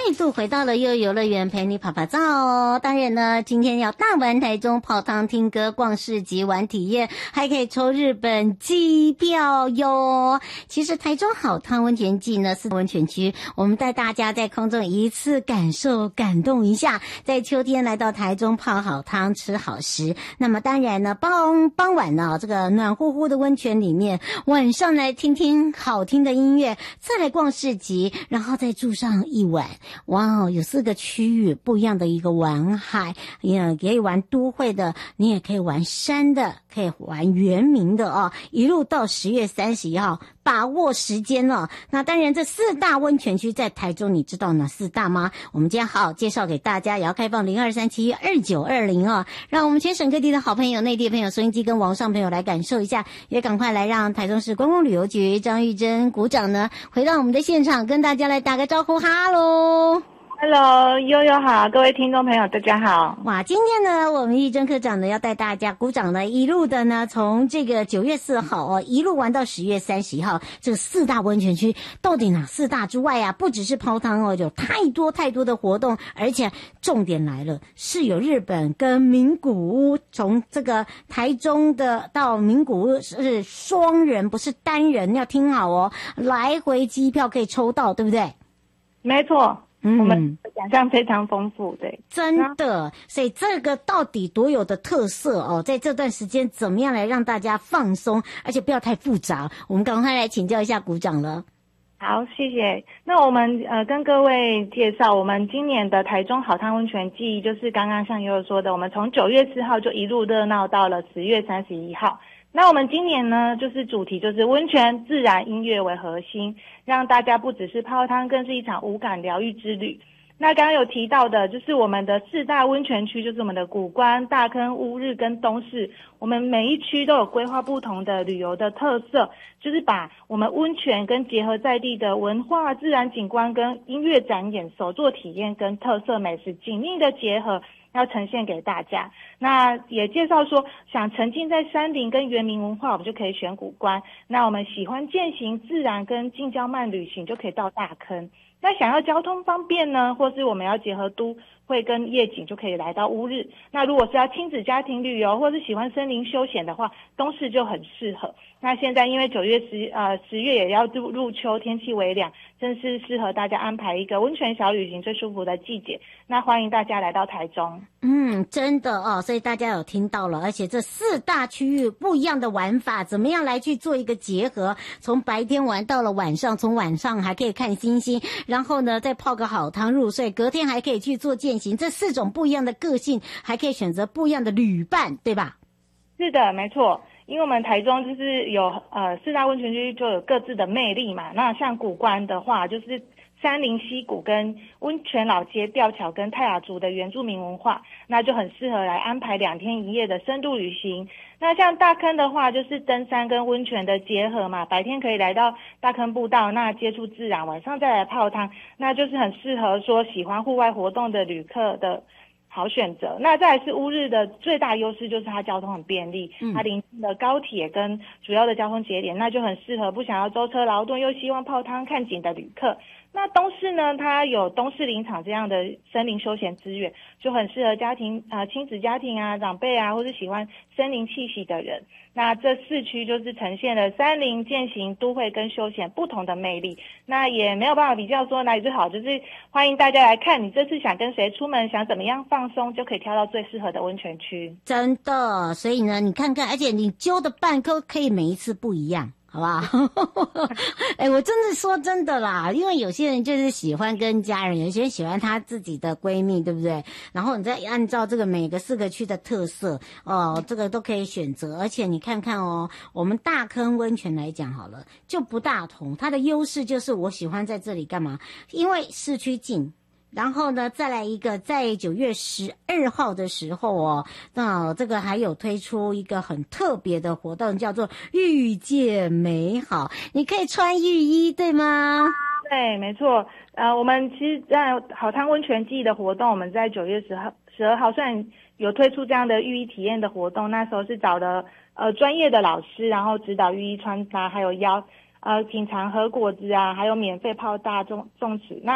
度回到了悠悠游乐园陪你跑跑照哦。当然呢，今天要大玩台中泡汤听歌逛市集玩体验，还可以抽日本机票哟。其实台中好汤温泉季呢是温泉区，我们带大家在空中一次感受感动一下，在秋天来到台中泡好汤吃好食。那么当然呢，傍晚呢，这个暖乎乎的温泉里面，晚上来听听好听的音乐，再来逛市集，然后再住上一晚。哇，有4个区域不一样的一个玩海，也可以玩都会的，你也可以玩山的，可以玩原民的哦，一路到10月31号，把握时间哦。那当然这4大温泉区在台中，你知道哪4大吗？我们今天好好介绍给大家，也要开放02372920哦，让我们全省各地的好朋友、内地朋友、收音机跟网上朋友来感受一下，也赶快来让台中市观光旅游局张玉珍股长呢回到我们的现场，跟大家来打个招呼，哈喽。 Hello，悠悠好，各位听众朋友大家好。 哇，今天呢，我们玉珍科长呢要带大家鼓掌呢，一路的呢，从这个9月4号哦，一路玩到10月31号，这个4大温泉区到底哪4大之外啊，不只是泡汤哦，有太多的活动，而且重点来了，是有日本跟名古屋，从这个台中的到名古屋是双人，不是单人，要听好哦，来回机票可以抽到，对不对？ 没错。我们想象非常丰富，对， 真的，所以这个到底多有的特色哦，在这段时间怎么样来让大家放松，而且不要太复杂？我们赶快来请教一下股长了。 好，谢谢。那我们跟各位介绍，我们今年的台中好汤温泉季，就是刚刚像悠悠说的，我们从9月4号就一路热闹到了10月31号。那我们今年呢，就是主题就是温泉、自然、音乐为核心，让大家不只是泡汤，更是一场无感疗愈之旅。那刚刚有提到的，就是我们的4大温泉区，就是我们的谷关、大坑、乌日跟东势，我们每一区都有规划不同的旅游的特色，就是把我们温泉跟结合在地的文化、自然景观跟音乐展演、手作体验跟特色美食紧密的结合，要呈现给大家。那也介绍说，想沉浸在山林跟原民文化，我们就可以选谷关。那我们喜欢健行、自然跟近郊慢旅行，就可以到大坑。那想要交通方便呢，或是我们要结合都会跟夜景，就可以来到乌日。那如果是要亲子家庭旅游，或是喜欢森林休闲的话，东势就很适合。那现在因为10月也要入秋，天气微凉，正是适合大家安排一个温泉小旅行最舒服的季节。那欢迎大家来到台中。 真的哦，所以大家有听到了，而且这4大区域不一样的玩法，怎么样来去做一个结合？从白天玩到了晚上，从晚上还可以看星星，然后呢再泡个好汤入睡，隔天还可以去做健行，这4种不一样的个性，还可以选择不一样的旅伴，对吧？ 是的，没错。因为我们台中就是有4大温泉区就有各自的魅力嘛。那像谷关的话，就是山林溪谷跟温泉老街、吊桥跟泰雅族的原住民文化，那就很适合来安排2天1夜的深度旅行。那像大坑的话，就是登山跟温泉的结合嘛，白天可以来到大坑步道，那接触自然，晚上再来泡汤，那就是很适合说喜欢户外活动的旅客的好选择。那再来是乌日的最大优势就是它交通很便利，它临近的高铁跟主要的交通节点，那就很适合不想要舟车劳顿又希望泡汤看景的旅客。那东势呢，它有东势林场这样的森林休闲资源，就很适合家庭亲子家庭啊、长辈啊，或是喜欢森林气息的人。那这4区就是呈现了山林、健行、都会跟休闲不同的魅力。那也没有办法比较说哪里最好，就是欢迎大家来看，你这次想跟谁出门，想怎么样放松，就可以挑到最适合的温泉区。 真的，所以呢，你看看，而且你揪的伴可以每一次不一样。好不好？我真的说真的啦，因为有些人就是喜欢跟家人，有些人喜欢他自己的闺蜜，对不对？然后你再按照这个每个4个区的特色哦，这个都可以选择。而且你看看哦，我们大坑温泉来讲好了，就不大同，它的优势就是我喜欢在这里干嘛？因为市区近。然后呢，再来一个，在9月12号的时候哦，那这个还有推出一个很特别的活动，叫做遇见美好。你可以穿浴衣，对吗？ 对，没错。我们其实在好汤温泉季的活动，我们在9月12号虽然有推出这样的浴衣体验的活动，那时候是找的专业的老师，然后指导浴衣穿搭，还有品尝和果子啊，还有免费泡大众池。那